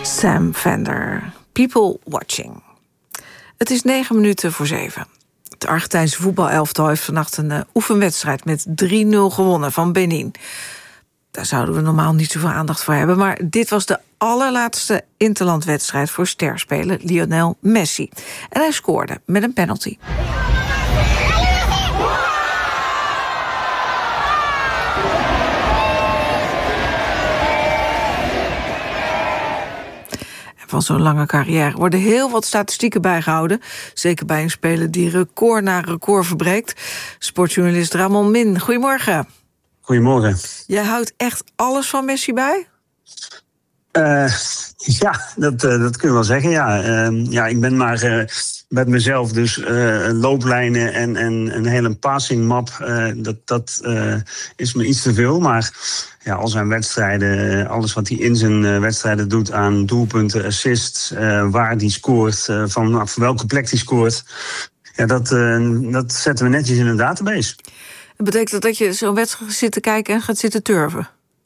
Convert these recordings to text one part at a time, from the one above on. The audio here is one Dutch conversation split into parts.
Sam Fender, People Watching. Het is 7:09. Het Argentijnse voetbalelftal heeft vannacht een oefenwedstrijd met 3-0 gewonnen van Benin. Daar zouden we normaal niet zoveel aandacht voor hebben, maar dit was de allerlaatste interlandwedstrijd voor sterspeler Lionel Messi. En hij scoorde met een penalty. Van zo'n lange carrière worden heel wat statistieken bijgehouden. Zeker bij een speler die record na record verbreekt. Sportjournalist Ramon Min, goedemorgen. Goedemorgen. Jij houdt echt alles van Messi bij? Ja, dat kun je wel zeggen, ja. Ik ben maar met mezelf, dus looplijnen en een hele passing map, dat is me iets te veel. Maar ja, al zijn wedstrijden, alles wat hij in zijn wedstrijden doet aan doelpunten, assists, waar hij scoort, vanaf welke plek hij scoort, ja, dat zetten we netjes in een database. Betekent dat je zo'n wedstrijd zit te kijken en gaat zitten turven?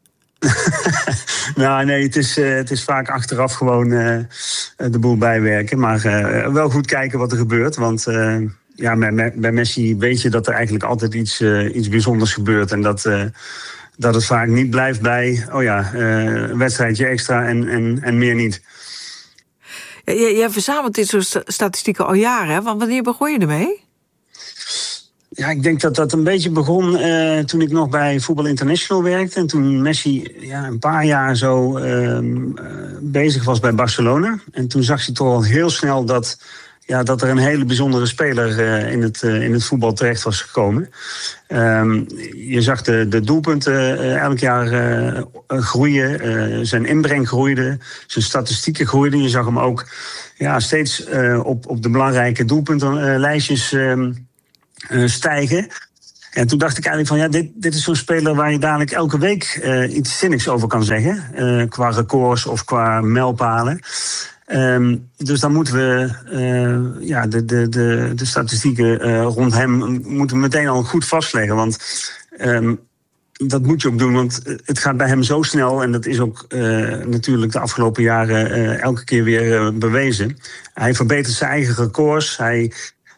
Nou, nee, het is vaak achteraf gewoon de boel bijwerken. Maar wel goed kijken wat er gebeurt. Want bij Messi weet je dat er eigenlijk altijd iets bijzonders gebeurt. En dat het vaak niet blijft bij, een wedstrijdje extra en meer niet. Jij verzamelt dit soort statistieken al jaren, hè? Want wanneer begon je ermee? Ja, ik denk dat een beetje begon toen ik nog bij Voetbal International werkte. En toen Messi een paar jaar zo bezig was bij Barcelona. En toen zag je toch al heel snel dat er een hele bijzondere speler in het voetbal terecht was gekomen. Je zag de doelpunten elk jaar groeien. Zijn inbreng groeide. Zijn statistieken groeiden. Je zag hem ook steeds op de belangrijke doelpuntenlijstjes stijgen. En toen dacht ik eigenlijk van dit is zo'n speler waar je dadelijk elke week iets zinnigs over kan zeggen. Qua records of qua mijlpalen. Dus dan moeten we de statistieken rond hem moeten we meteen al goed vastleggen. Want dat moet je ook doen, want het gaat bij hem zo snel. En dat is ook natuurlijk de afgelopen jaren elke keer weer bewezen. Hij verbetert zijn eigen records. Hij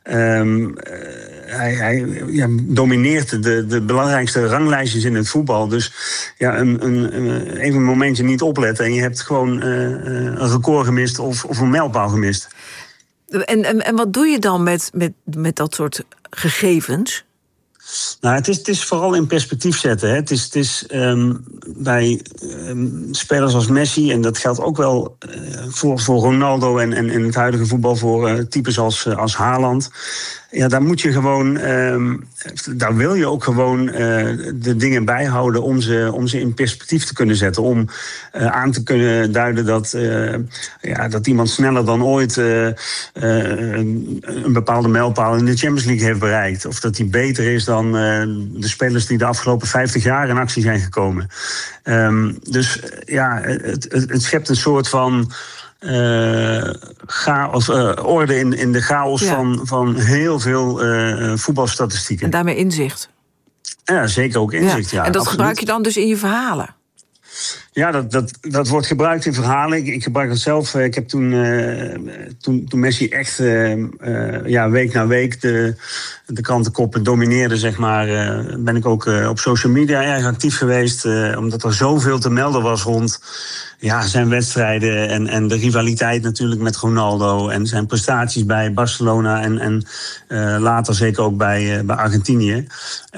domineert de belangrijkste ranglijstjes in het voetbal. Dus even een momentje niet opletten en je hebt gewoon een record gemist of een mijlpaal gemist. En wat doe je dan met dat soort gegevens? Nou, het is vooral in perspectief zetten. Hè. Het is bij spelers als Messi, en dat geldt ook wel voor Ronaldo en in het huidige voetbal voor types als Haaland. Ja, daar moet je gewoon, daar wil je ook gewoon de dingen bijhouden om ze in perspectief te kunnen zetten. Om aan te kunnen duiden dat iemand sneller dan ooit een bepaalde mijlpaal in de Champions League heeft bereikt. Of dat hij beter is dan de spelers die de afgelopen 50 jaar in actie zijn gekomen. Het schept een soort van orde in de chaos van heel veel voetbalstatistieken. En daarmee inzicht. Ja, zeker ook inzicht, ja. En dat absoluut. gebruik je dan dus in je verhalen? Ja, dat wordt gebruikt in verhalen. Ik gebruik het zelf. Ik heb toen Messi echt week na week de krantenkoppen domineerde, zeg maar, ben ik ook op social media erg actief geweest. Omdat er zoveel te melden was rond zijn wedstrijden en de rivaliteit natuurlijk met Ronaldo en zijn prestaties bij Barcelona en later zeker ook bij Argentinië.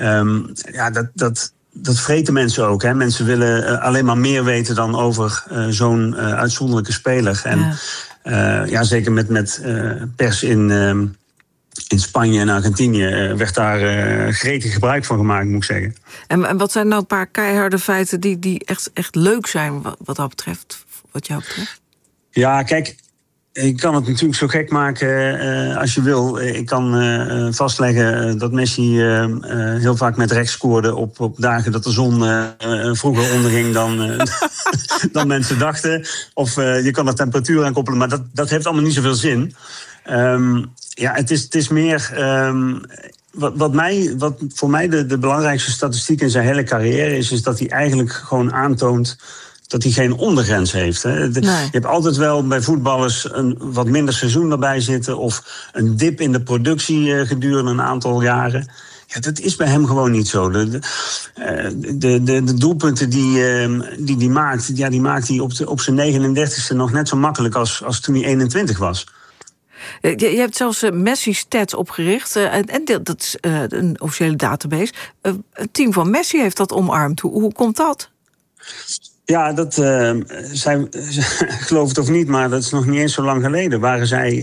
Dat vreten mensen ook. Hè. Mensen willen alleen maar meer weten dan over zo'n uitzonderlijke speler. En zeker met pers in Spanje en Argentinië werd daar gretig gebruik van gemaakt, moet ik zeggen. En wat zijn nou een paar keiharde feiten die echt leuk zijn wat jou betreft? Ja, kijk, je kan het natuurlijk zo gek maken als je wil. Ik kan vastleggen dat Messi heel vaak met rechts scoorde op dagen dat de zon vroeger onderging dan mensen dachten. Of je kan er temperatuur aan koppelen, maar dat heeft allemaal niet zoveel zin. Het is meer wat voor mij de belangrijkste statistiek in zijn hele carrière is dat hij eigenlijk gewoon aantoont dat hij geen ondergrens heeft. Hè. Nee. Je hebt altijd wel bij voetballers een wat minder seizoen erbij zitten, of een dip in de productie gedurende een aantal jaren. Ja, dat is bij hem gewoon niet zo. De doelpunten die maakt, die maakt hij op zijn 39e nog net zo makkelijk als toen hij 21 was. Je hebt zelfs Messi-stats opgericht. En dat is een officiële database. Het team van Messi heeft dat omarmd. Hoe komt dat? Ja, zij geloof het of niet, maar dat is nog niet eens zo lang geleden. Waren zij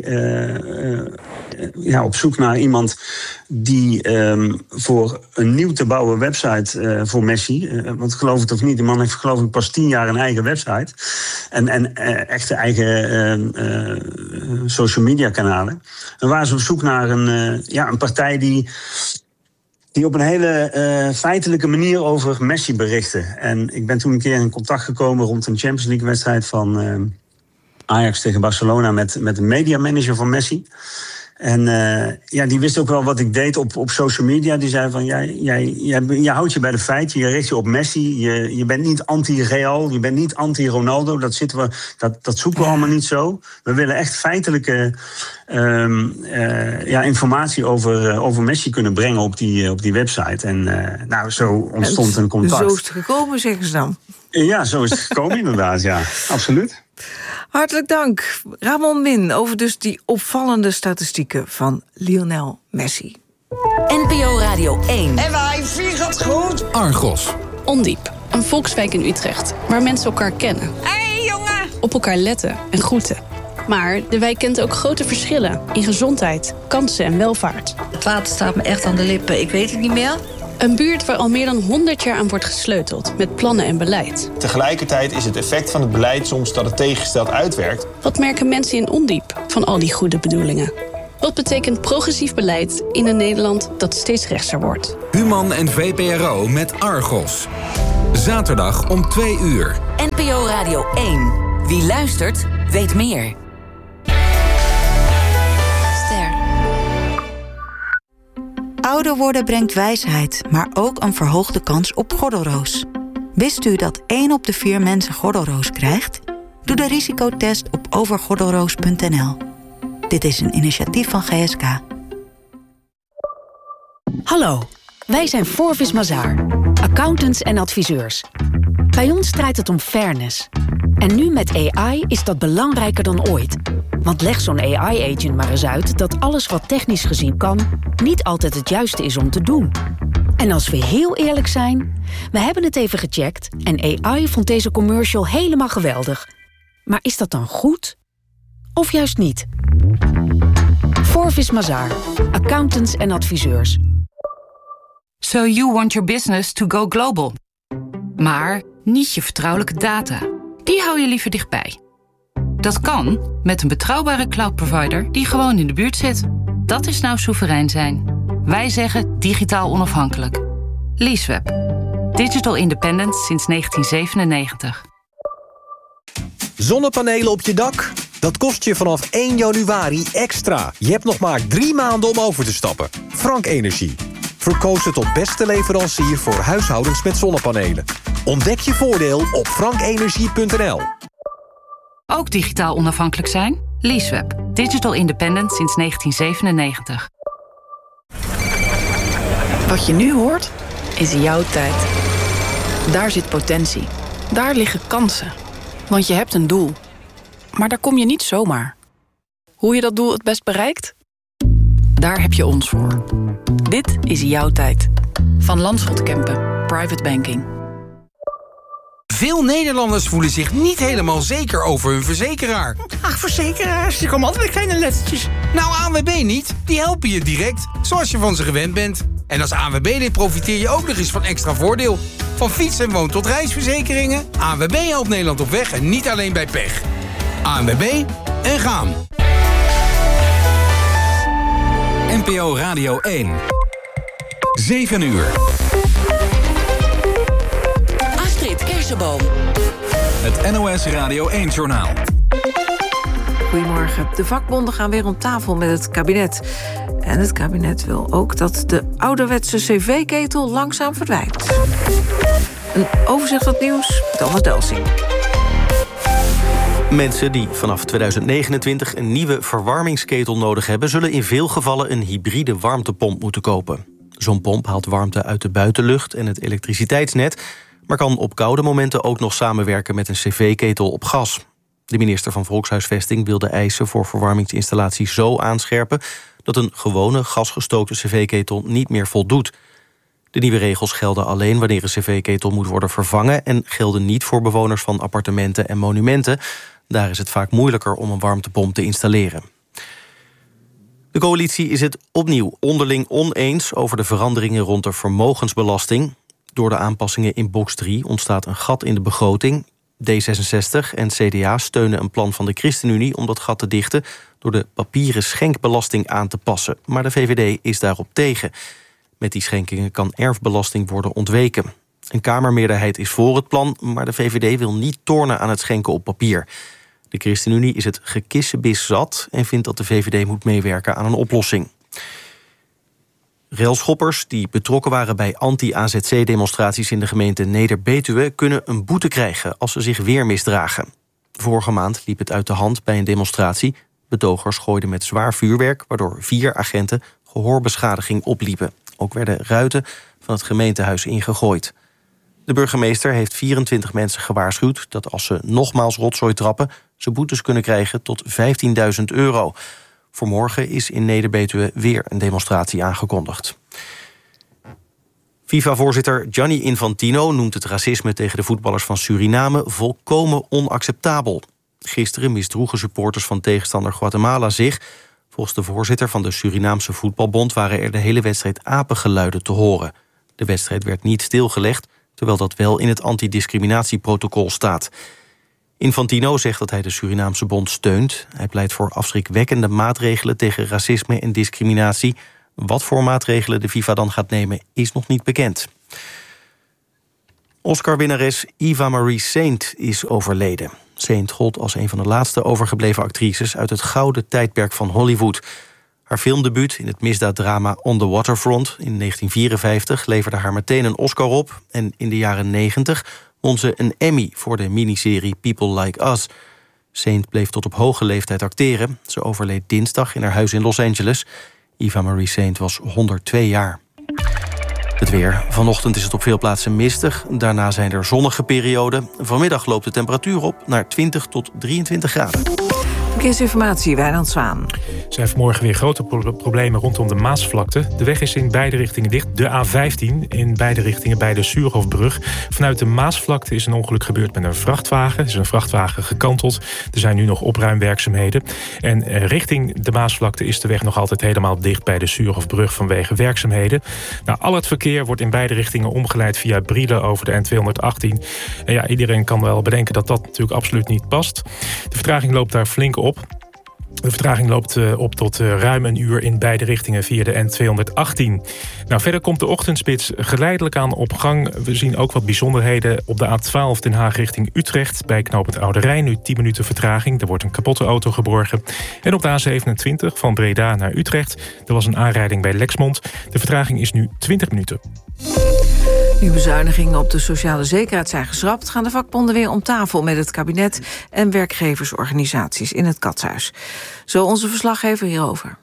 op zoek naar iemand die voor een nieuw te bouwen website voor Messi. Want geloof het of niet, die man heeft geloof ik pas 10 jaar een eigen website. En echte eigen social media kanalen. En waren ze op zoek naar een partij die op een hele feitelijke manier over Messi berichtte. En ik ben toen een keer in contact gekomen rond een Champions League wedstrijd van Ajax tegen Barcelona met een mediamanager van Messi. En die wist ook wel wat ik deed op social media. Die zei van, jij houdt je bij de feiten, je richt je op Messi. Je bent niet anti-Real, je bent niet anti-Ronaldo. Dat zoeken we allemaal niet zo. We willen echt feitelijke informatie over Messi kunnen brengen op die website. En zo ontstond een contact. Zo is het gekomen, zeggen ze dan. Ja, zo is het gekomen inderdaad, ja. Absoluut. Hartelijk dank, Ramon Min, over dus die opvallende statistieken van Lionel Messi. NPO Radio 1. En wij vieren het goed. Argos. Ondiep, een volkswijk in Utrecht, waar mensen elkaar kennen. Hé, jongen! Op elkaar letten en groeten. Maar de wijk kent ook grote verschillen in gezondheid, kansen en welvaart. Het water staat me echt aan de lippen, ik weet het niet meer. Een buurt waar al meer dan 100 jaar aan wordt gesleuteld met plannen en beleid. Tegelijkertijd is het effect van het beleid soms dat het tegengesteld uitwerkt. Wat merken mensen in Ondiep van al die goede bedoelingen? Wat betekent progressief beleid in een Nederland dat steeds rechtser wordt? Human en VPRO met Argos. Zaterdag om 2 uur. NPO Radio 1. Wie luistert, weet meer. Ouder worden brengt wijsheid, maar ook een verhoogde kans op gordelroos. Wist u dat 1 op de 4 mensen gordelroos krijgt? Doe de risicotest op overgordelroos.nl. Dit is een initiatief van GSK. Hallo, wij zijn Forvis Mazars, accountants en adviseurs. Bij ons draait het om fairness. En nu met AI is dat belangrijker dan ooit. Want leg zo'n AI-agent maar eens uit dat alles wat technisch gezien kan, niet altijd het juiste is om te doen. En als we heel eerlijk zijn, we hebben het even gecheckt en AI vond deze commercial helemaal geweldig. Maar is dat dan goed? Of juist niet? Forvis Mazars, accountants en adviseurs. So you want your business to go global. Maar niet je vertrouwelijke data. Die hou je liever dichtbij. Dat kan met een betrouwbare cloud-provider die gewoon in de buurt zit. Dat is nou soeverein zijn. Wij zeggen digitaal onafhankelijk. Leaseweb. Digital independent sinds 1997. Zonnepanelen op je dak? Dat kost je vanaf 1 januari extra. Je hebt nog maar 3 maanden om over te stappen. Frank Energie. Verkozen tot beste leverancier voor huishoudens met zonnepanelen. Ontdek je voordeel op frankenergie.nl. Ook digitaal onafhankelijk zijn? Leaseweb. Digital independent sinds 1997. Wat je nu hoort, is jouw tijd. Daar zit potentie. Daar liggen kansen. Want je hebt een doel. Maar daar kom je niet zomaar. Hoe je dat doel het best bereikt? Daar heb je ons voor. Dit is jouw tijd. Van Landschot Kempen. Private Banking. Veel Nederlanders voelen zich niet helemaal zeker over hun verzekeraar. Ach, verzekeraars, die komen altijd met kleine lettertjes. Nou, ANWB niet. Die helpen je direct, zoals je van ze gewend bent. En als ANWB-lid profiteer je ook nog eens van extra voordeel. Van fiets- en woon- tot reisverzekeringen. ANWB helpt Nederland op weg en niet alleen bij pech. ANWB en gaan. NPO Radio 1. 7 uur. Astrid Kersenboom. Het NOS Radio 1-journaal. Goedemorgen. De vakbonden gaan weer om tafel met het kabinet. En het kabinet wil ook dat de ouderwetse cv-ketel langzaam verdwijnt. Een overzicht van het nieuws, Thomas Delsing. Mensen die vanaf 2029 een nieuwe verwarmingsketel nodig hebben, zullen in veel gevallen een hybride warmtepomp moeten kopen. Zo'n pomp haalt warmte uit de buitenlucht en het elektriciteitsnet, maar kan op koude momenten ook nog samenwerken met een cv-ketel op gas. De minister van Volkshuisvesting wil de eisen voor verwarmingsinstallaties zo aanscherpen dat een gewone gasgestookte cv-ketel niet meer voldoet. De nieuwe regels gelden alleen wanneer een cv-ketel moet worden vervangen en gelden niet voor bewoners van appartementen en monumenten. Daar is het vaak moeilijker om een warmtepomp te installeren. De coalitie is het opnieuw onderling oneens over de veranderingen rond de vermogensbelasting. Door de aanpassingen in box 3 ontstaat een gat in de begroting. D66 en CDA steunen een plan van de ChristenUnie om dat gat te dichten door de papieren schenkbelasting aan te passen. Maar de VVD is daarop tegen. Met die schenkingen kan erfbelasting worden ontweken. Een Kamermeerderheid is voor het plan, maar de VVD wil niet tornen aan het schenken op papier. De ChristenUnie is het gekissenbis zat en vindt dat de VVD moet meewerken aan een oplossing. Railschoppers die betrokken waren bij anti-AZC-demonstraties in de gemeente Neder-Betuwe kunnen een boete krijgen als ze zich weer misdragen. Vorige maand liep het uit de hand bij een demonstratie. Betogers gooiden met zwaar vuurwerk, waardoor 4 agenten gehoorbeschadiging opliepen. Ook werden ruiten van het gemeentehuis ingegooid. De burgemeester heeft 24 mensen gewaarschuwd dat als ze nogmaals rotzooi trappen, ze boetes kunnen krijgen tot €15.000. Voor morgen is in Neder-Betuwe weer een demonstratie aangekondigd. FIFA-voorzitter Gianni Infantino noemt het racisme tegen de voetballers van Suriname volkomen onacceptabel. Gisteren misdroegen supporters van tegenstander Guatemala zich. Volgens de voorzitter van de Surinaamse voetbalbond waren er de hele wedstrijd apengeluiden te horen. De wedstrijd werd niet stilgelegd, terwijl dat wel in het antidiscriminatieprotocol staat. Infantino zegt dat hij de Surinaamse bond steunt. Hij pleit voor afschrikwekkende maatregelen tegen racisme en discriminatie. Wat voor maatregelen de FIFA dan gaat nemen, is nog niet bekend. Oscar-winnares Eva Marie Saint is overleden. Saint gold als een van de laatste overgebleven actrices uit het gouden tijdperk van Hollywood. Haar filmdebuut in het misdaaddrama On the Waterfront in 1954 leverde haar meteen een Oscar op. En in de jaren 90 won ze een Emmy voor de miniserie People Like Us. Saint bleef tot op hoge leeftijd acteren. Ze overleed dinsdag in haar huis in Los Angeles. Eva Marie Saint was 102 jaar. Het weer. Vanochtend is het op veel plaatsen mistig. Daarna zijn er zonnige perioden. Vanmiddag loopt de temperatuur op naar 20 tot 23 graden. Verkeersinformatie, Wijnand Zwaan. Er zijn vanmorgen weer grote problemen rondom de Maasvlakte. De weg is in beide richtingen dicht. De A15 in beide richtingen bij de Suurhofbrug. Vanuit de Maasvlakte is een ongeluk gebeurd met een vrachtwagen. Er is een vrachtwagen gekanteld. Er zijn nu nog opruimwerkzaamheden. En richting de Maasvlakte is de weg nog altijd helemaal dicht bij de Suurhofbrug vanwege werkzaamheden. Nou, al het verkeer wordt in beide richtingen omgeleid via Brielen over de N218. En ja, iedereen kan wel bedenken dat dat natuurlijk absoluut niet past. De vertraging loopt daar flink op. De vertraging loopt op tot ruim een uur in beide richtingen via de N218. Nou, verder komt de ochtendspits geleidelijk aan op gang. We zien ook wat bijzonderheden op de A12 Den Haag richting Utrecht. Bij knooppunt Oude Rijn nu 10 minuten vertraging. Er wordt een kapotte auto geborgen. En op de A27 van Breda naar Utrecht. Er was een aanrijding bij Lexmond. De vertraging is nu 20 minuten. Nu bezuinigingen op de sociale zekerheid zijn geschrapt, gaan de vakbonden weer om tafel met het kabinet en werkgeversorganisaties in het Katshuis. Zo onze verslaggever hierover.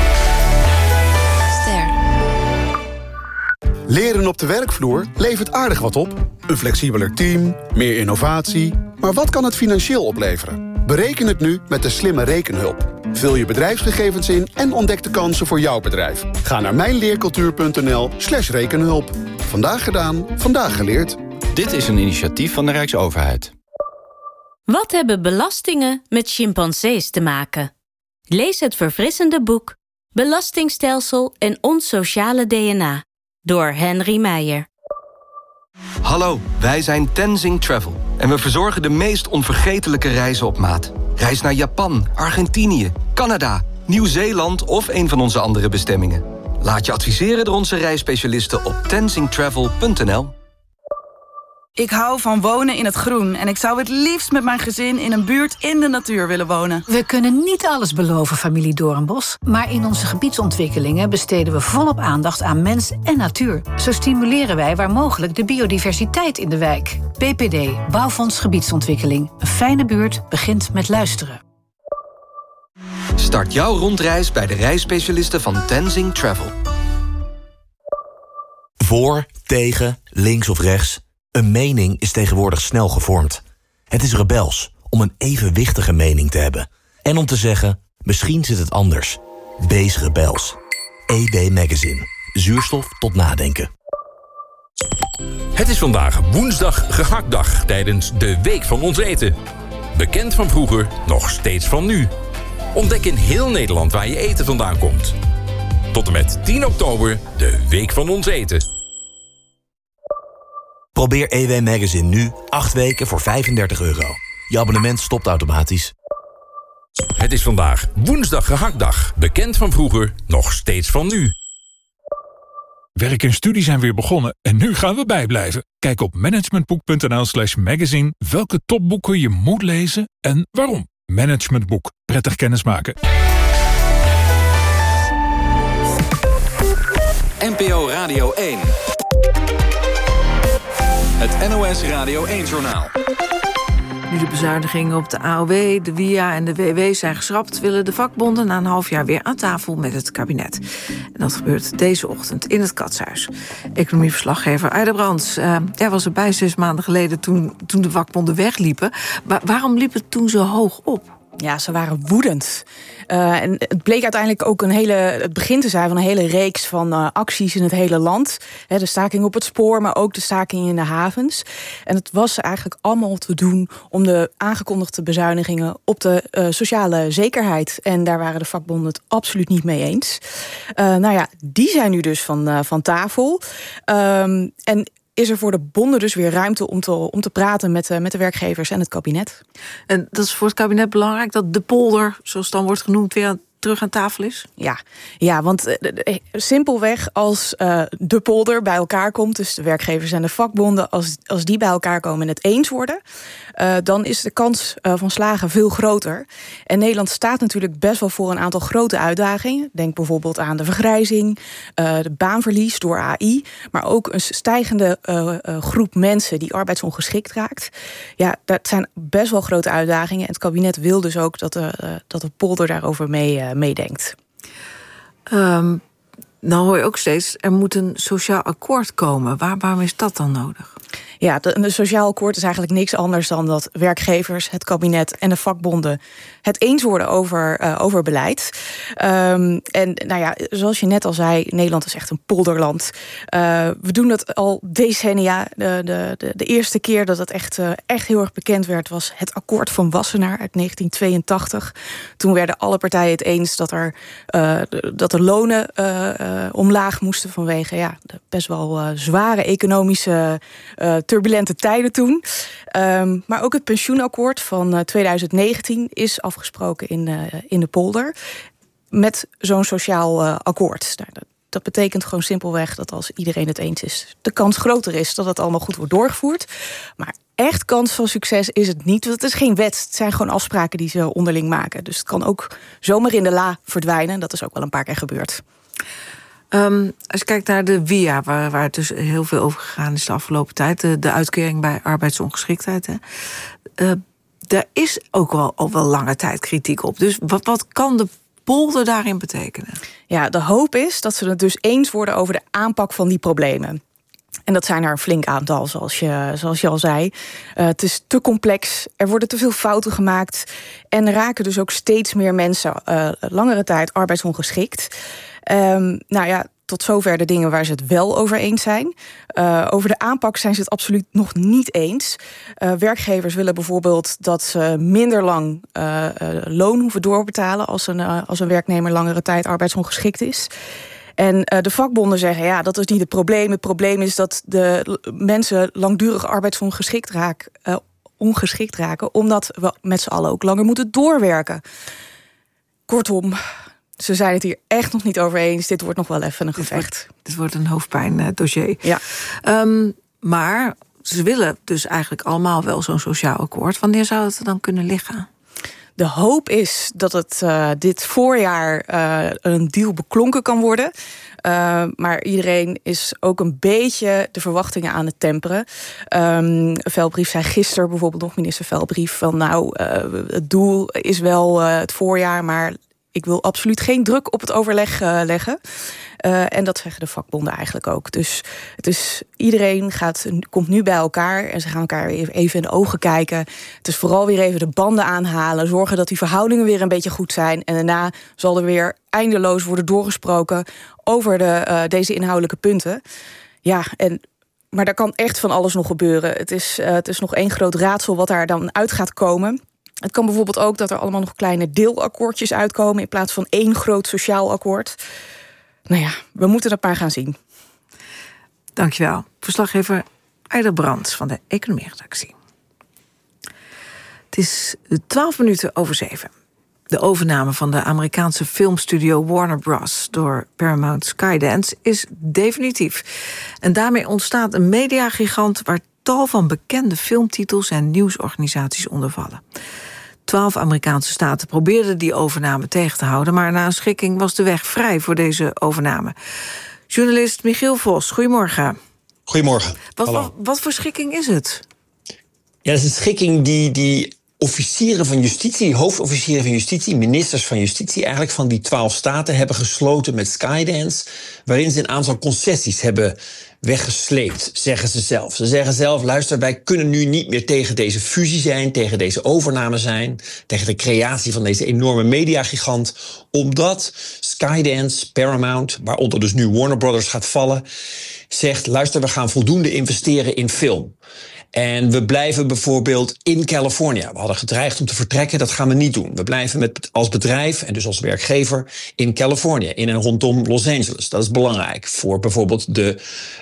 Leren op de werkvloer levert aardig wat op. Een flexibeler team, meer innovatie. Maar wat kan het financieel opleveren? Bereken het nu met de slimme rekenhulp. Vul je bedrijfsgegevens in en ontdek de kansen voor jouw bedrijf. Ga naar mijnleercultuur.nl/rekenhulp. Vandaag gedaan, vandaag geleerd. Dit is een initiatief van de Rijksoverheid. Wat hebben belastingen met chimpansees te maken? Lees het verfrissende boek Belastingstelsel en ons sociale DNA door Henry Meijer. Hallo, wij zijn Tenzing Travel en we verzorgen de meest onvergetelijke reizen op maat. Reis naar Japan, Argentinië, Canada, Nieuw-Zeeland of een van onze andere bestemmingen. Laat je adviseren door onze reisspecialisten op tenzingtravel.nl. Ik hou van wonen in het groen en ik zou het liefst met mijn gezin in een buurt in de natuur willen wonen. We kunnen niet alles beloven, familie Doornbos, maar in onze gebiedsontwikkelingen besteden we volop aandacht aan mens en natuur. Zo stimuleren wij waar mogelijk de biodiversiteit in de wijk. BPD, Bouwfonds Gebiedsontwikkeling. Een fijne buurt begint met luisteren. Start jouw rondreis bij de reisspecialisten van Tenzing Travel. Voor, tegen, links of rechts. Een mening is tegenwoordig snel gevormd. Het is rebels om een evenwichtige mening te hebben. En om te zeggen, misschien zit het anders. Wees rebels. EW Magazine. Zuurstof tot nadenken. Het is vandaag woensdag gehaktdag tijdens de Week van Ons Eten. Bekend van vroeger, nog steeds van nu. Ontdek in heel Nederland waar je eten vandaan komt. Tot en met 10 oktober de Week van Ons Eten. Probeer EW Magazine nu 8 weken voor €35. Je abonnement stopt automatisch. Het is vandaag woensdag gehaktdag. Bekend van vroeger, nog steeds van nu. Werk en studie zijn weer begonnen en nu gaan we bijblijven. Kijk op managementboek.nl/magazine welke topboeken je moet lezen en waarom. Managementboek. Prettig kennismaken. NPO Radio 1. Het NOS Radio 1-journaal. Nu de bezuinigingen op de AOW, de WIA en de WW zijn geschrapt, willen de vakbonden na een half jaar weer aan tafel met het kabinet. En dat gebeurt deze ochtend in het Katshuis. Economieverslaggever Aida Brands, jij was erbij 6 maanden geleden toen de vakbonden wegliepen. Waarom liep het toen zo hoog op? Ja, ze waren woedend. En het bleek uiteindelijk ook het begin te zijn van een hele reeks van acties in het hele land. De staking op het spoor, maar ook de staking in de havens. En het was eigenlijk allemaal te doen om de aangekondigde bezuinigingen op de sociale zekerheid. En daar waren de vakbonden het absoluut niet mee eens. Die zijn nu dus van tafel. En is er voor de bonden dus weer ruimte om te praten met de werkgevers en het kabinet. En dat is voor het kabinet belangrijk dat de polder, zoals het dan wordt genoemd, weer terug aan tafel is? Ja, want simpelweg als de polder bij elkaar komt, dus de werkgevers en de vakbonden, als die bij elkaar komen en het eens worden, dan is de kans van slagen veel groter. En Nederland staat natuurlijk best wel voor een aantal grote uitdagingen. Denk bijvoorbeeld aan de vergrijzing, de baanverlies door AI, maar ook een stijgende groep mensen die arbeidsongeschikt raakt. Ja, dat zijn best wel grote uitdagingen. En het kabinet wil dus ook dat de polder daarover meedenkt. Nou hoor je ook steeds, er moet een sociaal akkoord komen. Waarom is dat dan nodig? Ja, een sociaal akkoord is eigenlijk niks anders dan dat werkgevers, het kabinet en de vakbonden het eens worden over beleid. Zoals je net al zei, Nederland is echt een polderland. We doen dat al decennia. De eerste keer dat het echt heel erg bekend werd was het akkoord van Wassenaar uit 1982. Toen werden alle partijen het eens dat de lonen omlaag moesten vanwege de best wel zware economische turbulente tijden toen. Maar ook het pensioenakkoord van 2019 is afgesproken in de polder met zo'n sociaal akkoord. Dat betekent gewoon simpelweg dat als iedereen het eens is, de kans groter is dat het allemaal goed wordt doorgevoerd. Maar echt kans van succes is het niet, want het is geen wet. Het zijn gewoon afspraken die ze onderling maken. Dus het kan ook zomaar in de la verdwijnen. Dat is ook wel een paar keer gebeurd. Als je kijkt naar de WIA, waar het dus heel veel over gegaan is de afgelopen tijd, de uitkering bij arbeidsongeschiktheid, daar is ook al wel lange tijd kritiek op. Dus wat kan de polder daarin betekenen? Ja, de hoop is dat ze het dus eens worden over de aanpak van die problemen. En dat zijn er een flink aantal, zoals je al zei. Het is te complex, er worden te veel fouten gemaakt en raken dus ook steeds meer mensen langere tijd arbeidsongeschikt. Tot zover de dingen waar ze het wel over eens zijn. Over de aanpak zijn ze het absoluut nog niet eens. Werkgevers willen bijvoorbeeld dat ze minder lang loon hoeven doorbetalen als een werknemer langere tijd arbeidsongeschikt is. En de vakbonden zeggen, dat is niet het probleem. Het probleem is dat de mensen langdurig arbeidsongeschikt raken, omdat we met z'n allen ook langer moeten doorwerken. Kortom, ze zijn het hier echt nog niet over eens. Dit wordt nog wel even een gevecht. Dit wordt een hoofdpijndossier. Ja. Maar ze willen dus eigenlijk allemaal wel zo'n sociaal akkoord. Wanneer zou het er dan kunnen liggen? De hoop is dat het dit voorjaar een deal beklonken kan worden. Maar iedereen is ook een beetje de verwachtingen aan het temperen. Velbrief zei gisteren bijvoorbeeld nog, minister Velbrief, van het doel is wel het voorjaar, maar ik wil absoluut geen druk op het overleg leggen. En dat zeggen de vakbonden eigenlijk ook. Dus iedereen komt nu bij elkaar en ze gaan elkaar even in de ogen kijken. Het is vooral weer even de banden aanhalen, zorgen dat die verhoudingen weer een beetje goed zijn. En daarna zal er weer eindeloos worden doorgesproken over deze inhoudelijke punten. Ja, maar daar kan echt van alles nog gebeuren. Het is nog één groot raadsel wat daar dan uit gaat komen. Het kan bijvoorbeeld ook dat er allemaal nog kleine deelakkoordjes uitkomen in plaats van één groot sociaal akkoord. Nou ja, we moeten dat maar gaan zien. Dankjewel. Verslaggever Aida Brands van de Economieredactie. Het is 7:12. De overname van de Amerikaanse filmstudio Warner Bros. Door Paramount Skydance is definitief. En daarmee ontstaat een mediagigant waar tal van bekende filmtitels en nieuwsorganisaties onder vallen. 12 Amerikaanse staten probeerden die overname tegen te houden, maar na een schikking was de weg vrij voor deze overname. Journalist Michiel Vos, goedemorgen. Goedemorgen. Wat voor schikking is het? Ja, dat is een schikking die officieren van justitie, hoofdofficieren van justitie, ministers van justitie eigenlijk van die 12 staten hebben gesloten met Skydance, waarin ze een aantal concessies hebben weggesleept, zeggen ze zelf. Ze zeggen zelf, luister, wij kunnen nu niet meer tegen deze fusie zijn, tegen deze overname zijn, tegen de creatie van deze enorme mediagigant, omdat Skydance, Paramount, waaronder dus nu Warner Brothers gaat vallen, zegt, luister, we gaan voldoende investeren in film. En we blijven bijvoorbeeld in Californië. We hadden gedreigd om te vertrekken, dat gaan we niet doen. We blijven als bedrijf en dus als werkgever in Californië, in en rondom Los Angeles. Dat is belangrijk voor bijvoorbeeld de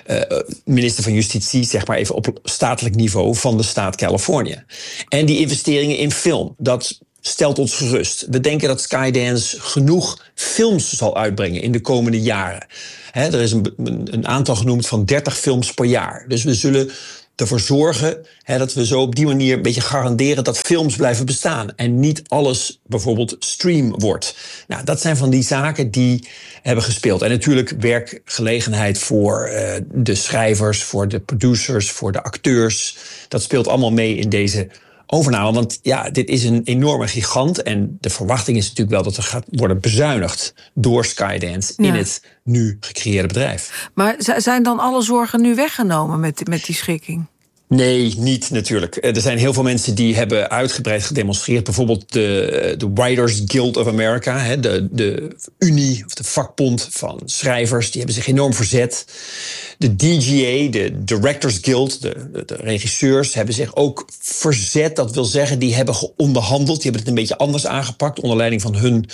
minister van Justitie, zeg maar even op statelijk niveau van de staat Californië. En die investeringen in film, dat stelt ons gerust. We denken dat Skydance genoeg films zal uitbrengen in de komende jaren. Er is een aantal genoemd van 30 films per jaar. Dus we zullen ervoor zorgen dat we zo op die manier een beetje garanderen dat films blijven bestaan en niet alles bijvoorbeeld stream wordt. Nou, dat zijn van die zaken die hebben gespeeld. En natuurlijk werkgelegenheid voor de schrijvers, voor de producers, voor de acteurs. Dat speelt allemaal mee in deze overname. Want ja, dit is een enorme gigant en de verwachting is natuurlijk wel dat er gaat worden bezuinigd door Skydance in het nu gecreëerde bedrijf. Maar zijn dan alle zorgen nu weggenomen met die schikking? Nee, niet natuurlijk. Er zijn heel veel mensen die hebben uitgebreid gedemonstreerd. Bijvoorbeeld de Writers Guild of America, de unie of de vakbond van schrijvers. Die hebben zich enorm verzet. De DGA, de Directors Guild, de regisseurs, hebben zich ook verzet. Dat wil zeggen, die hebben onderhandeld. Die hebben het een beetje anders aangepakt onder leiding van hun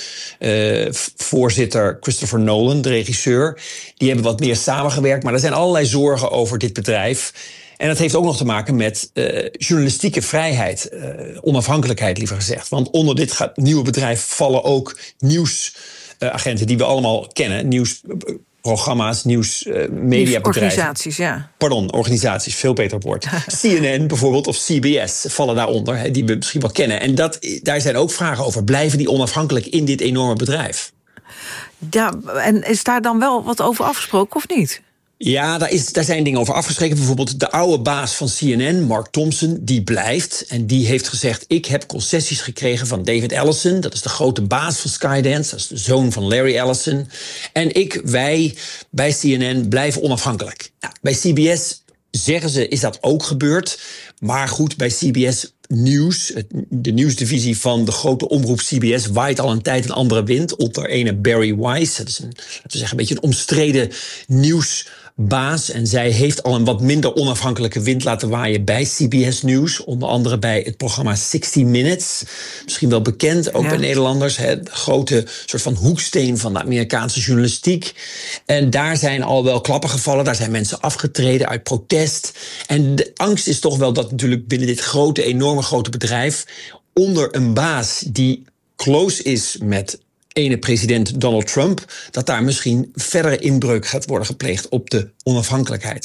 voorzitter Christopher Nolan, de regisseur. Die hebben wat meer samengewerkt. Maar er zijn allerlei zorgen over dit bedrijf. En dat heeft ook nog te maken met journalistieke vrijheid, onafhankelijkheid liever gezegd. Want onder dit nieuwe bedrijf vallen ook nieuwsagenten die we allemaal kennen. Nieuwsprogramma's, nieuwsmediabedrijven. Organisaties, ja. Pardon, organisaties, veel beter woord. CNN bijvoorbeeld of CBS vallen daaronder, die we misschien wel kennen. En daar zijn ook vragen over. Blijven die onafhankelijk in dit enorme bedrijf? Ja, en is daar dan wel wat over afgesproken of niet? Ja, daar zijn dingen over afgesproken. Bijvoorbeeld de oude baas van CNN, Mark Thompson, die blijft. En die heeft gezegd, ik heb concessies gekregen van David Ellison. Dat is de grote baas van Skydance. Dat is de zoon van Larry Ellison. En wij bij CNN blijven onafhankelijk. Nou, bij CBS zeggen ze, is dat ook gebeurd. Maar goed, bij CBS Nieuws, de nieuwsdivisie van de grote omroep CBS, waait al een tijd een andere wind. Onder ene Barry Weiss. Dat is laten we zeggen, een beetje een omstreden nieuwsbaas. En zij heeft al een wat minder onafhankelijke wind laten waaien bij CBS Nieuws. Onder andere bij het programma 60 Minutes. Misschien wel bekend, ook bij Nederlanders. De grote soort van hoeksteen van de Amerikaanse journalistiek. En daar zijn al wel klappen gevallen. Daar zijn mensen afgetreden uit protest. En de angst is toch wel dat natuurlijk binnen dit enorme grote bedrijf, onder een baas die close is met ene president Donald Trump, dat daar misschien verdere inbreuk gaat worden gepleegd op de onafhankelijkheid.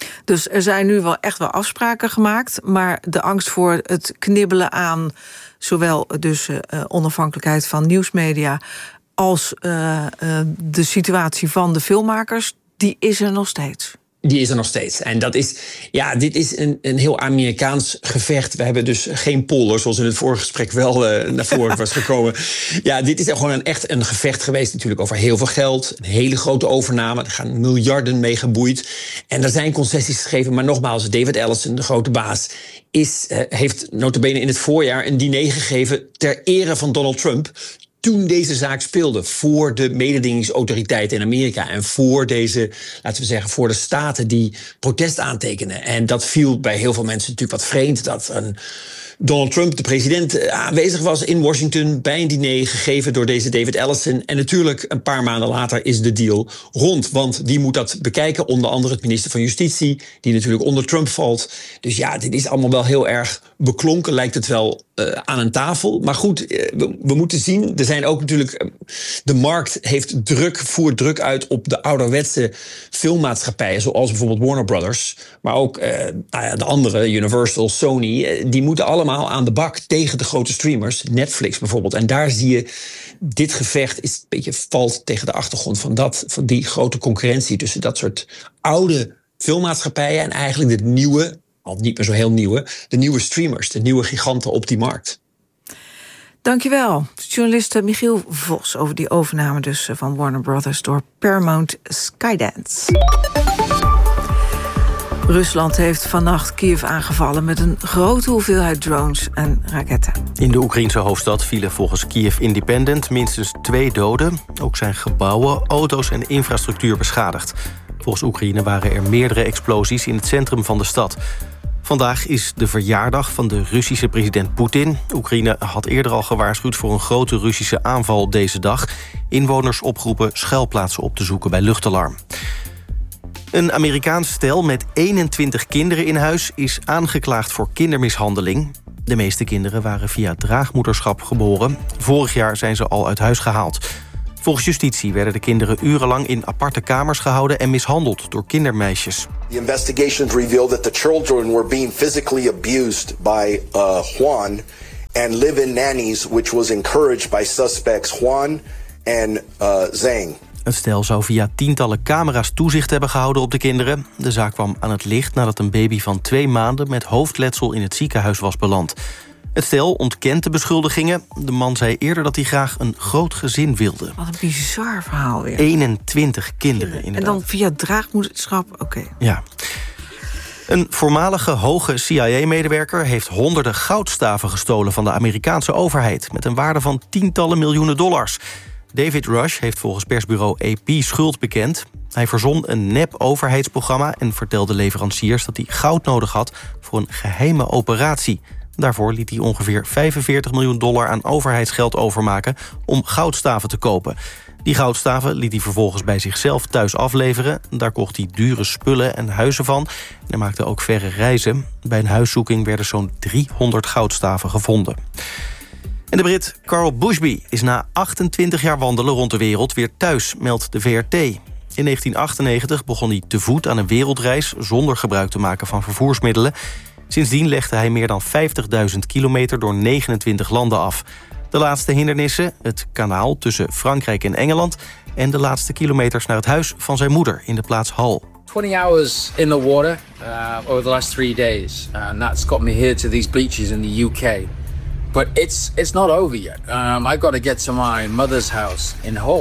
Dus er zijn nu wel echt wel afspraken gemaakt, maar de angst voor het knibbelen aan zowel dus onafhankelijkheid van nieuwsmedia als de situatie van de filmmakers, die is er nog steeds. Die is er nog steeds. En dat is, dit is een heel Amerikaans gevecht. We hebben dus geen polder, zoals in het vorige gesprek wel naar voren was gekomen. Ja, dit is gewoon echt een gevecht geweest natuurlijk over heel veel geld. Een hele grote overname. Er gaan miljarden mee geboeid. En er zijn concessies gegeven. Maar nogmaals, David Ellison, de grote baas, heeft nota bene in het voorjaar een diner gegeven ter ere van Donald Trump, toen deze zaak speelde, voor de mededingingsautoriteiten in Amerika en voor deze, laten we zeggen, voor de staten die protest aantekenen. En dat viel bij heel veel mensen natuurlijk wat vreemd, dat Donald Trump, de president, aanwezig was in Washington bij een diner gegeven door deze David Ellison. En natuurlijk een paar maanden later is de deal rond. Want wie moet dat bekijken? Onder andere het minister van Justitie, die natuurlijk onder Trump valt. Dus ja, dit is allemaal wel heel erg beklonken, lijkt het wel aan een tafel. Maar goed, we moeten zien. Er zijn ook natuurlijk, de markt voert druk uit op de ouderwetse filmmaatschappijen, zoals bijvoorbeeld Warner Brothers. Maar ook de andere, Universal, Sony, die moeten allemaal aan de bak tegen de grote streamers. Netflix bijvoorbeeld. En daar zie je, dit gevecht is een beetje valt tegen de achtergrond van die grote concurrentie tussen dat soort oude filmmaatschappijen en eigenlijk de nieuwe, al niet meer zo heel nieuwe, de nieuwe streamers, de nieuwe giganten op die markt. Dankjewel, journalist Michiel Vos, over die overname dus van Warner Brothers door Paramount Skydance. Rusland heeft vannacht Kiev aangevallen met een grote hoeveelheid drones en raketten. In de Oekraïense hoofdstad vielen volgens Kiev Independent minstens 2 doden. Ook zijn gebouwen, auto's en infrastructuur beschadigd. Volgens Oekraïne waren er meerdere explosies in het centrum van de stad. Vandaag is de verjaardag van de Russische president Poetin. Oekraïne had eerder al gewaarschuwd voor een grote Russische aanval op deze dag. Inwoners opgeroepen schuilplaatsen op te zoeken bij luchtalarm. Een Amerikaans stel met 21 kinderen in huis is aangeklaagd voor kindermishandeling. De meeste kinderen waren via draagmoederschap geboren. Vorig jaar zijn ze al uit huis gehaald. Volgens justitie werden de kinderen urenlang in aparte kamers gehouden en mishandeld door kindermeisjes. The investigations revealed that the children were being physically abused by Juan and live-in nannies, which was encouraged by suspects Juan and Zhang. Het stel zou via tientallen camera's toezicht hebben gehouden op de kinderen. De zaak kwam aan het licht nadat een baby van 2 maanden met hoofdletsel in het ziekenhuis was beland. Het stel ontkent de beschuldigingen. De man zei eerder dat hij graag een groot gezin wilde. Wat een bizar verhaal weer. 21 kinderen inderdaad. En dan via draagmoederschap, oké. Ja. Een voormalige hoge CIA-medewerker heeft honderden goudstaven gestolen van de Amerikaanse overheid met een waarde van tientallen miljoenen dollars. David Rush heeft volgens persbureau AP schuld bekend. Hij verzon een nep-overheidsprogramma en vertelde leveranciers dat hij goud nodig had voor een geheime operatie. Daarvoor liet hij ongeveer $45 miljoen aan overheidsgeld overmaken om goudstaven te kopen. Die goudstaven liet hij vervolgens bij zichzelf thuis afleveren. Daar kocht hij dure spullen en huizen van. En hij maakte ook verre reizen. Bij een huiszoeking werden zo'n 300 goudstaven gevonden. En de Brit Carl Bushby is na 28 jaar wandelen rond de wereld weer thuis, meldt de VRT. In 1998 begon hij te voet aan een wereldreis zonder gebruik te maken van vervoersmiddelen. Sindsdien legde hij meer dan 50.000 kilometer door 29 landen af. De laatste hindernissen, het kanaal tussen Frankrijk en Engeland en de laatste kilometers naar het huis van zijn moeder in de plaats Hull. 20 hours in the water over the last 3 days. And that's got me here to these beaches in the UK. But it's not over yet. I got to get to my mother's house in Hull.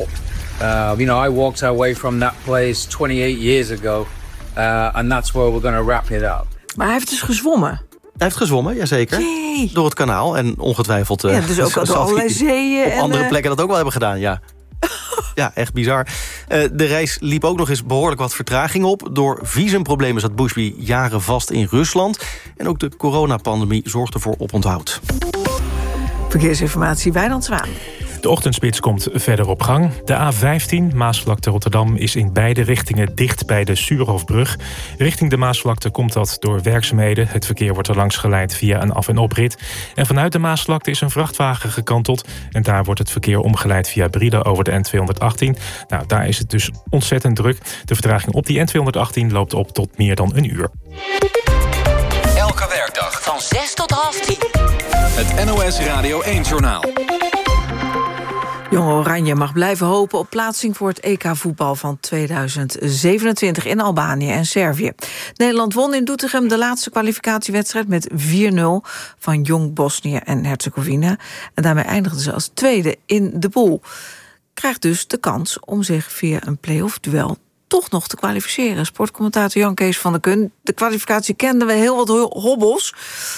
I walked away from that place 28 years ago. And that's where we're going to wrap it up. Maar hij heeft dus gezwommen. Hij heeft gezwommen, jazeker. Jee. Door het kanaal en ongetwijfeld... Ja, dus ook door allerlei zeeën. Op andere plekken dat ook wel hebben gedaan, ja. Ja, echt bizar. De reis liep ook nog eens behoorlijk wat vertraging op. Door visumproblemen zat Bushby jaren vast in Rusland. En ook de coronapandemie zorgde voor oponthoud. Verkeersinformatie, Wijnand Zwaan. De ochtendspits komt verder op gang. De A15 Maasvlakte Rotterdam is in beide richtingen dicht bij de Suurhofbrug. Richting de Maasvlakte komt dat door werkzaamheden. Het verkeer wordt er langs geleid via een af- en oprit. En vanuit de Maasvlakte is een vrachtwagen gekanteld. En daar wordt het verkeer omgeleid via Brieden over de N218. Nou, daar is het dus ontzettend druk. De vertraging op die N218 loopt op tot meer dan een uur. Elke werkdag van 6 tot half 10. Het NOS Radio 1-journaal. Jong Oranje mag blijven hopen op plaatsing voor het EK-voetbal van 2027 in Albanië en Servië. Nederland won in Doetinchem de laatste kwalificatiewedstrijd met 4-0 van Jong Bosnië en Herzegovina. En daarmee eindigden ze als tweede in de pool. Krijgt dus de kans om zich via een play-off-duel toch nog te kwalificeren. Sportcommentator Jan Kees van der Kun. De kwalificatie kenden we heel wat hobbels.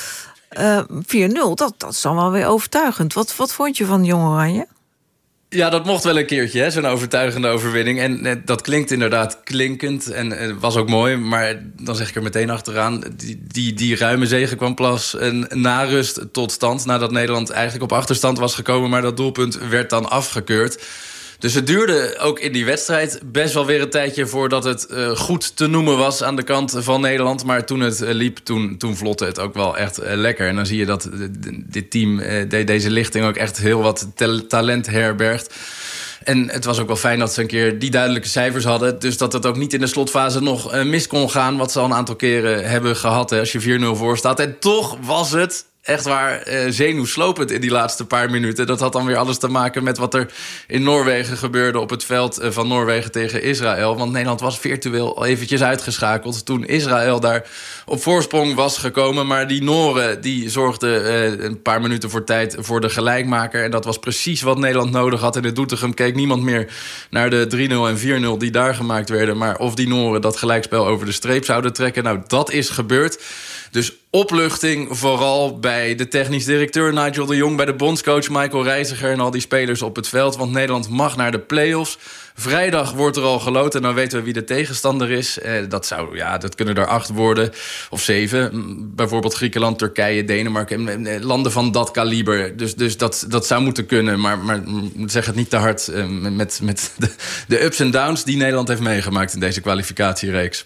4-0, dat is dan wel weer overtuigend. Wat vond je van Jong Oranje? Ja, dat mocht wel een keertje, hè, zo'n overtuigende overwinning. En dat klinkt inderdaad klinkend en was ook mooi. Maar dan zeg ik er meteen achteraan, die ruime zege kwam pas na rust tot stand. Nadat Nederland eigenlijk op achterstand was gekomen, maar dat doelpunt werd dan afgekeurd. Dus het duurde ook in die wedstrijd best wel weer een tijdje voordat het goed te noemen was aan de kant van Nederland. Maar toen het liep, toen vlotte het ook wel echt lekker. En dan zie je dat dit team, deze lichting ook echt heel wat talent herbergt. En het was ook wel fijn dat ze een keer die duidelijke cijfers hadden. Dus dat het ook niet in de slotfase nog mis kon gaan, wat ze al een aantal keren hebben gehad, hè, als je 4-0 voor staat. En toch was het echt waar zenuwslopend in die laatste paar minuten. Dat had dan weer alles te maken met wat er in Noorwegen gebeurde op het veld van Noorwegen tegen Israël. Want Nederland was virtueel al eventjes uitgeschakeld toen Israël daar op voorsprong was gekomen. Maar die Noren die zorgden een paar minuten voor tijd voor de gelijkmaker. En dat was precies wat Nederland nodig had. En in Doetinchem keek niemand meer naar de 3-0 en 4-0 die daar gemaakt werden. Maar of die Noren dat gelijkspel over de streep zouden trekken. Nou, dat is gebeurd. Dus opluchting vooral bij de technisch directeur Nigel de Jong, bij de bondscoach Michael Reiziger en al die spelers op het veld. Want Nederland mag naar de play-offs. Vrijdag wordt er al geloot en dan weten we wie de tegenstander is. Dat kunnen er 8 worden of 7. Bijvoorbeeld Griekenland, Turkije, Denemarken. Landen van dat kaliber. Dus dat zou moeten kunnen. Maar zeg het niet te hard met de ups en downs die Nederland heeft meegemaakt in deze kwalificatiereeks.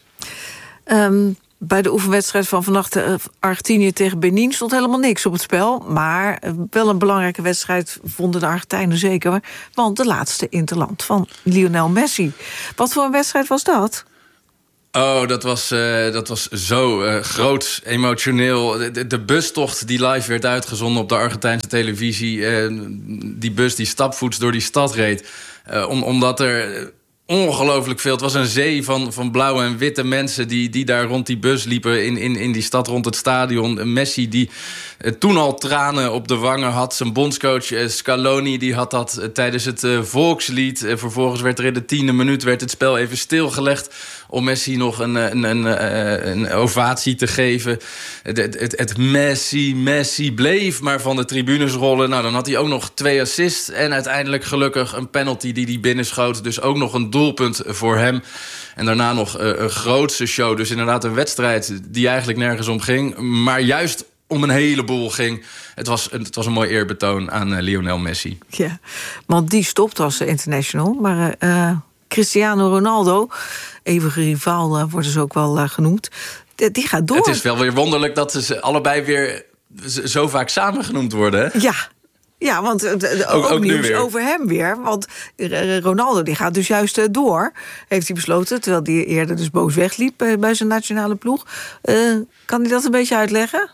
Bij de oefenwedstrijd van vannacht Argentinië tegen Benin stond helemaal niks op het spel. Maar wel een belangrijke wedstrijd vonden de Argentijnen zeker. Want de laatste interland van Lionel Messi. Wat voor een wedstrijd was dat? Oh, dat was zo groot, emotioneel. De bustocht die live werd uitgezonden op de Argentijnse televisie. Die bus die stapvoets door die stad reed. Omdat er ongelooflijk veel. Het was een zee van blauwe en witte mensen die daar rond die bus liepen in die stad rond het stadion. Messi die toen al tranen op de wangen had. Zijn bondscoach Scaloni die had dat tijdens het volkslied. Vervolgens werd er in de 10e minuut werd het spel even stilgelegd om Messi nog een ovatie te geven. Het Messi bleef maar van de tribunes rollen. Nou, dan had hij ook nog 2 assists en uiteindelijk gelukkig een penalty die hij binnenschoot. Dus ook nog een doelpunt voor hem. En daarna nog een grootste show. Dus inderdaad een wedstrijd die eigenlijk nergens om ging, maar juist om een heleboel ging. Het was een mooi eerbetoon aan Lionel Messi. Ja, want die stopt als international. Maar Cristiano Ronaldo, eeuwige rivaal worden ze ook wel genoemd, die gaat door. Het is wel weer wonderlijk dat ze allebei weer zo vaak samen genoemd worden, hè? Ja, want ook nieuws nu weer over hem weer. Want Ronaldo die gaat dus juist door, heeft hij besloten, terwijl hij eerder dus boos wegliep bij zijn nationale ploeg. Kan hij dat een beetje uitleggen?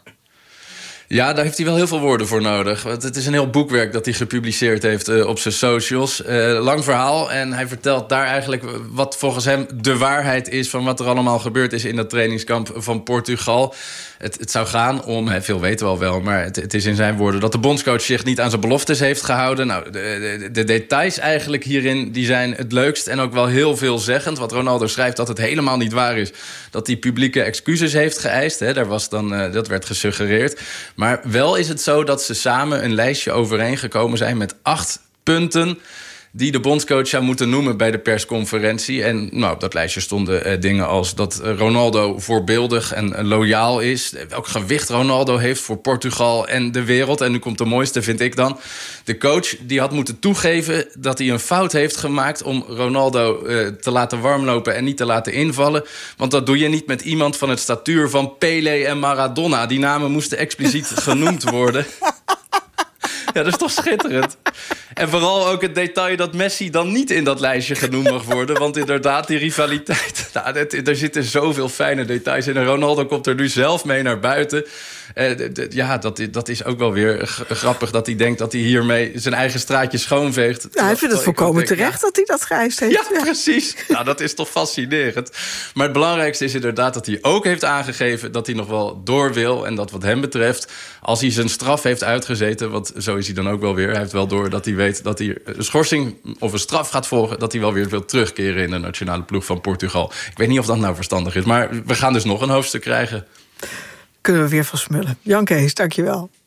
Ja, daar heeft hij wel heel veel woorden voor nodig. Want het is een heel boekwerk dat hij gepubliceerd heeft op zijn socials. Lang verhaal. En hij vertelt daar eigenlijk wat volgens hem de waarheid is van wat er allemaal gebeurd is in dat trainingskamp van Portugal. Het zou gaan om, veel weten we al wel, maar het is in zijn woorden dat de bondscoach zich niet aan zijn beloftes heeft gehouden. Nou, de details eigenlijk hierin, die zijn het leukst en ook wel heel veelzeggend. Wat Ronaldo schrijft dat het helemaal niet waar is dat hij publieke excuses heeft geëist. Hè, dat werd gesuggereerd. Maar wel is het zo dat ze samen een lijstje overeengekomen zijn met 8 punten die de bondscoach zou moeten noemen bij de persconferentie. En op dat lijstje stonden dingen als dat Ronaldo voorbeeldig en loyaal is. Welk gewicht Ronaldo heeft voor Portugal en de wereld. En nu komt de mooiste, vind ik dan. De coach die had moeten toegeven dat hij een fout heeft gemaakt om Ronaldo te laten warmlopen en niet te laten invallen. Want dat doe je niet met iemand van het statuur van Pelé en Maradona. Die namen moesten expliciet genoemd worden. Ja, dat is toch schitterend. En vooral ook het detail dat Messi dan niet in dat lijstje genoemd mag worden. Want inderdaad, die rivaliteit... er zitten zoveel fijne details in. En Ronaldo komt er nu zelf mee naar buiten. Dat is ook wel weer grappig dat hij denkt dat hij hiermee zijn eigen straatje schoonveegt. Ja, hij vindt het volkomen terecht dat hij dat geëist heeft. Ja, precies. Nou, dat is toch fascinerend. Maar het belangrijkste is inderdaad dat hij ook heeft aangegeven dat hij nog wel door wil. En dat wat hem betreft, als hij zijn straf heeft uitgezeten, want zo is hij dan ook wel weer. Hij heeft wel door dat hij weet dat hij een schorsing of een straf gaat volgen, dat hij wel weer wil terugkeren in de nationale ploeg van Portugal. Ik weet niet of dat nou verstandig is, maar we gaan dus nog een hoofdstuk krijgen. Kunnen we weer van smullen. Jan Kees, dankjewel.